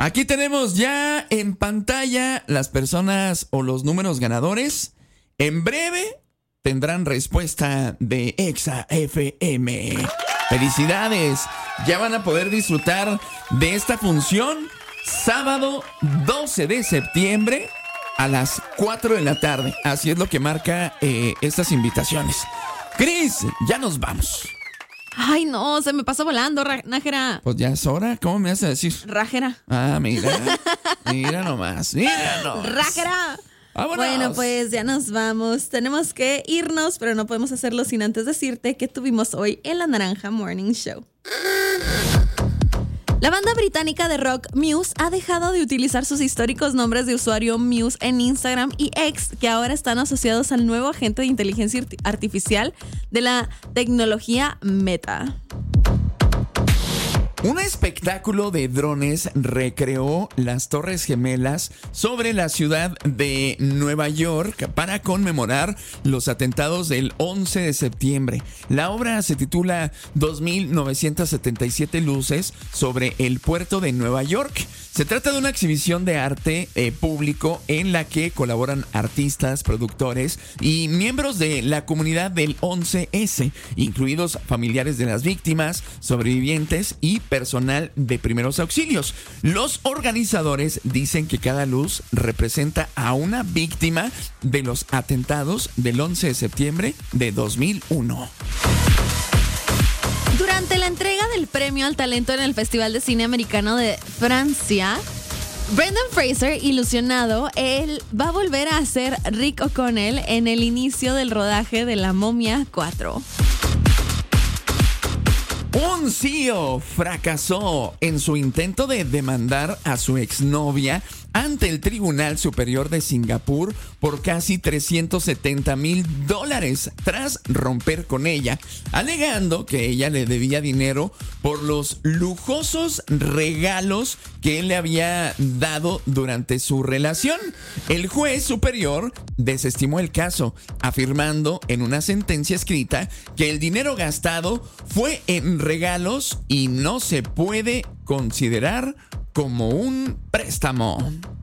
Aquí tenemos ya en pantalla las personas o los números ganadores. En breve tendrán respuesta de Exa FM. ¡Felicidades! Ya van a poder disfrutar de esta función sábado 12 de septiembre a las 4 de la tarde. Así es lo que marca estas invitaciones. Cris, ya nos vamos. Ay, no, se me pasó volando, Nájera. Pues ya es hora. ¿Cómo me vas a decir? Rájera. Ah, mira. Mira nomás. Rájera. ¡Vámonos! Bueno, pues ya nos vamos. Tenemos que irnos, pero no podemos hacerlo sin antes decirte que tuvimos hoy en La Naranja Morning Show. La banda británica de rock Muse ha dejado de utilizar sus históricos nombres de usuario Muse en Instagram y X, que ahora están asociados al nuevo agente de inteligencia artificial de la tecnología Meta. Un espectáculo de drones recreó las Torres Gemelas sobre la ciudad de Nueva York para conmemorar los atentados del 11 de septiembre. La obra se titula 2.977 luces sobre el puerto de Nueva York. Se trata de una exhibición de arte público en la que colaboran artistas, productores y miembros de la comunidad del 11S, incluidos familiares de las víctimas, sobrevivientes y personal de primeros auxilios. Los organizadores dicen que cada luz representa a una víctima de los atentados del 11 de septiembre de 2001. Durante la entrega del premio al talento en el Festival de Cine Americano de Francia, Brendan Fraser, ilusionado, él va a volver a ser Rick O'Connell en el inicio del rodaje de La Momia 4. Un CEO fracasó en su intento de demandar a su exnovia ante el Tribunal Superior de Singapur por casi $370,000 tras romper con ella, alegando que ella le debía dinero por los lujosos regalos que él le había dado durante su relación. El juez superior desestimó el caso, afirmando en una sentencia escrita que el dinero gastado fue en regalos y no se puede considerar como un préstamo.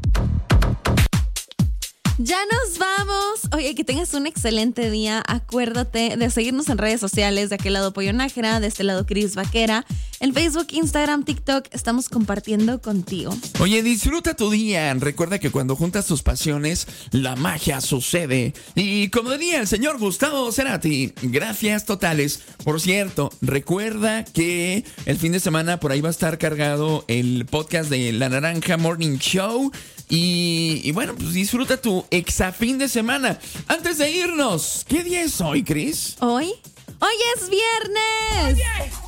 Ya nos vamos. Oye, que tengas un excelente día. Acuérdate de seguirnos en redes sociales. De aquel lado Pollo Nájera, de este lado Cris Vaquera. En Facebook, Instagram, TikTok, estamos compartiendo contigo. Oye, disfruta tu día. Recuerda que cuando juntas tus pasiones, la magia sucede. Y como diría el señor Gustavo Cerati, gracias totales. Por cierto, recuerda que el fin de semana por ahí va a estar cargado el podcast de La Naranja Morning Show. Y bueno, pues disfruta tu exafín de semana. Antes de irnos, ¿qué día es hoy, Cris? ¿Hoy es viernes. Oye.